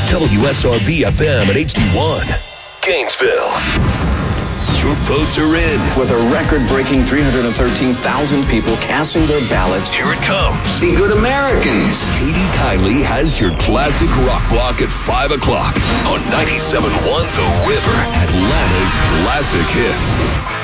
WSRV FM and HD1. Gainesville. Your votes are in. With a record-breaking 313,000 people casting their ballots. Here it comes. Be good Americans. Katie Kiley has your classic rock block at 5 o'clock on 97.1 The River, Atlanta's classic hits.